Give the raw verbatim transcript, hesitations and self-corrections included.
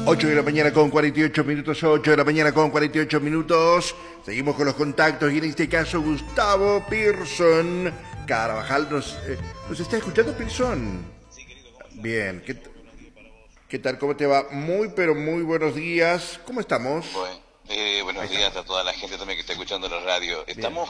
ocho de la mañana con cuarenta y ocho minutos, ocho de la mañana con cuarenta y ocho minutos. Seguimos con los contactos y en este caso Gustavo Pearson Carvajal nos, eh, nos está escuchando, Pearson. Bien, ¿qué, ¿qué tal? ¿Cómo te va? Muy, pero muy buenos días. ¿Cómo estamos? Bueno, eh, buenos días a toda la gente también que está escuchando la radio. Estamos